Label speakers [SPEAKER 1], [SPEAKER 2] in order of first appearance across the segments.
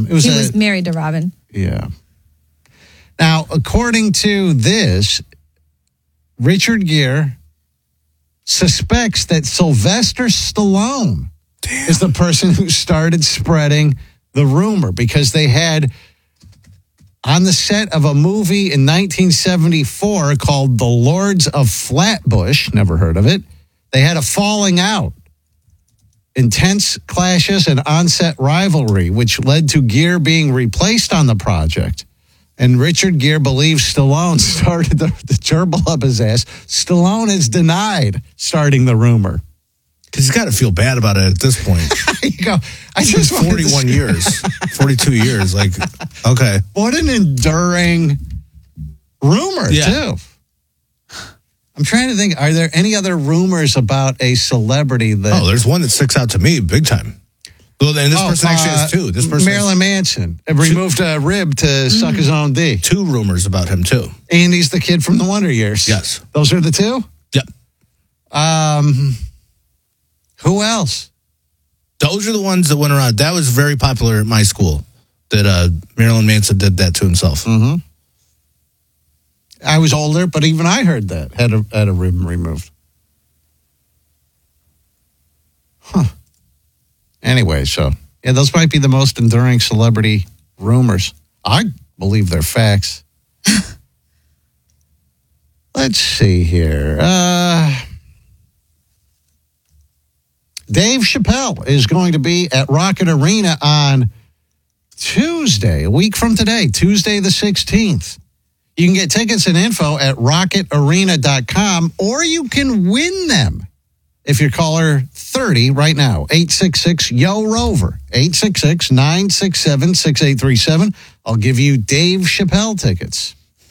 [SPEAKER 1] He was married to Robin.
[SPEAKER 2] Yeah. Now, according to this, Richard Gere suspects that Sylvester Stallone is the person who started spreading the rumor because they had on the set of a movie in 1974 called The Lords of Flatbush, never heard of it, they had a falling out, intense clashes and on-set rivalry, which led to Gere being replaced on the project. And Richard Gere believes Stallone started the gerbil up his ass. Stallone has denied starting the rumor.
[SPEAKER 3] Because he's got to feel bad about it at this point.
[SPEAKER 2] You go, I just
[SPEAKER 3] 41 years, 42 years. Like, okay.
[SPEAKER 2] What an enduring rumor, too. I'm trying to think, are there any other rumors about a celebrity that...
[SPEAKER 3] Oh, there's one that sticks out to me big time. Well, and this person actually has two. This person
[SPEAKER 2] Marilyn Manson removed a rib to suck his own D.
[SPEAKER 3] Two rumors about him, too.
[SPEAKER 2] And he's the kid from the Wonder Years.
[SPEAKER 3] Yes.
[SPEAKER 2] Those are the two?
[SPEAKER 3] Yep.
[SPEAKER 2] Who else?
[SPEAKER 3] Those are the ones that went around. That was very popular at my school, that Marilyn Manson did that to himself.
[SPEAKER 2] Mm-hmm. I was older, but even I heard that. Had a rib removed. Huh. Anyway, so, yeah, those might be the most enduring celebrity rumors. I believe they're facts. Let's see here. Dave Chappelle is going to be at Rocket Arena on Tuesday, a week from today, Tuesday the 16th. You can get tickets and info at rocketarena.com, or you can win them if you're caller 30 right now, 866-YO-ROVER, 866-967-6837. I'll give you Dave Chappelle tickets.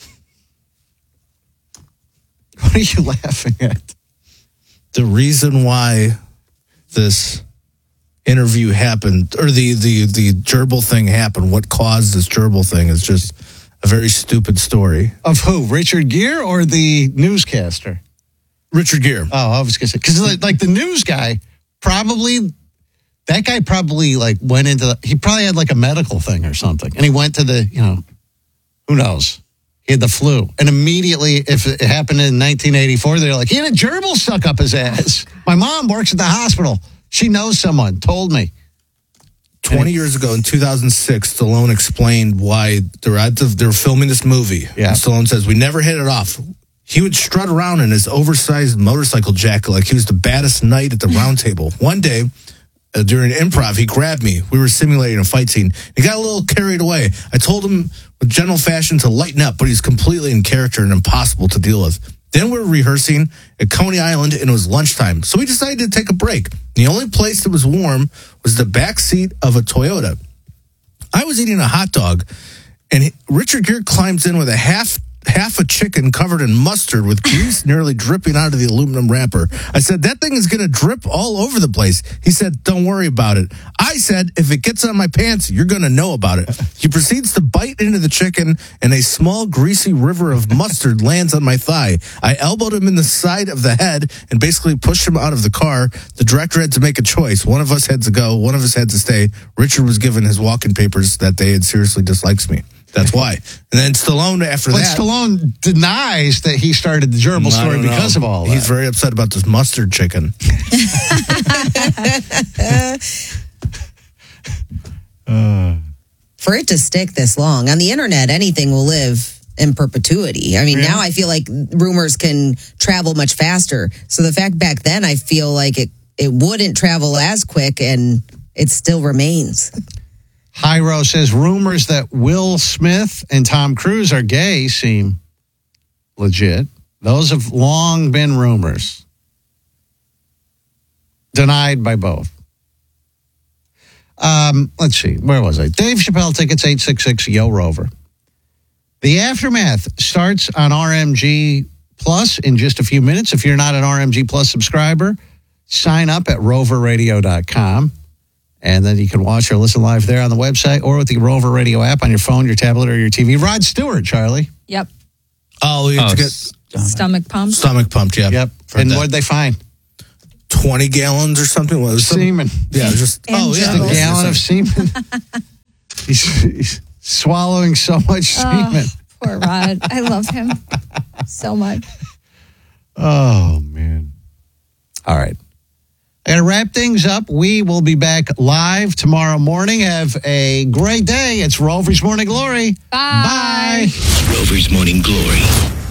[SPEAKER 2] What are you laughing at?
[SPEAKER 3] The reason why this interview happened, or the gerbil thing happened, what caused this gerbil thing is just a very stupid story.
[SPEAKER 2] Of who? Richard Gere or the newscaster?
[SPEAKER 3] Richard Gere.
[SPEAKER 2] Oh, I was going to say, because like the news guy, that guy probably like went into, he probably had like a medical thing or something. And he went to the, who knows? He had the flu. And immediately, if it happened in 1984, they're like, he had a gerbil suck up his ass. My mom works at the hospital. She knows someone, told me.
[SPEAKER 3] 20 years ago in 2006, Stallone explained why they were filming this movie.
[SPEAKER 2] Yeah.
[SPEAKER 3] And Stallone says, we never hit it off. He would strut around in his oversized motorcycle jacket like he was the baddest knight at the round table. One day, during improv, he grabbed me. We were simulating a fight scene. He got a little carried away. I told him with gentle fashion to lighten up, but he's completely in character and impossible to deal with. Then we were rehearsing at Coney Island, and it was lunchtime. So we decided to take a break. The only place that was warm was the back seat of a Toyota. I was eating a hot dog, and Richard Gere climbs in with a half a chicken covered in mustard with grease nearly dripping out of the aluminum wrapper. I said, that thing is going to drip all over the place. He said, don't worry about it. I said, if it gets on my pants, you're going to know about it. He proceeds to bite into the chicken, and a small greasy river of mustard lands on my thigh. I elbowed him in the side of the head and basically pushed him out of the car. The director had to make a choice. One of us had to go. One of us had to stay. Richard was given his walk-in papers that day and seriously dislikes me. That's why. And then Stallone, after that...
[SPEAKER 2] But Stallone denies that he started the gerbil story because of all that.
[SPEAKER 3] He's very upset about this mustard chicken.
[SPEAKER 4] For it to stick this long, on the internet, anything will live in perpetuity. I mean, now I feel like rumors can travel much faster. So the fact back then, I feel like it wouldn't travel as quick, and it still remains.
[SPEAKER 2] Hyro says rumors that Will Smith and Tom Cruise are gay seem legit. Those have long been rumors. Denied by both. Let's see. Where was I? Dave Chappelle tickets, 866-YO-ROVER. The Aftermath starts on RMG Plus in just a few minutes. If you're not an RMG Plus subscriber, sign up at roverradio.com. And then you can watch or listen live there on the website or with the Rover Radio app on your phone, your tablet, or your TV. Rod Stewart, Charlie.
[SPEAKER 1] Yep.
[SPEAKER 3] Oh, we have to get
[SPEAKER 1] stomach pumped.
[SPEAKER 3] Stomach pumped, yeah.
[SPEAKER 2] Yep. And what did they find?
[SPEAKER 3] 20 gallons or something? What was
[SPEAKER 2] semen.
[SPEAKER 3] Yeah, just
[SPEAKER 2] a gallon of semen. He's swallowing so much semen.
[SPEAKER 1] Poor Rod. I love him so much.
[SPEAKER 2] Oh, man. All right. I got to wrap things up. We will be back live tomorrow morning. Have a great day. It's Rover's Morning Glory.
[SPEAKER 1] Bye.
[SPEAKER 2] Bye.
[SPEAKER 5] Rover's Morning Glory.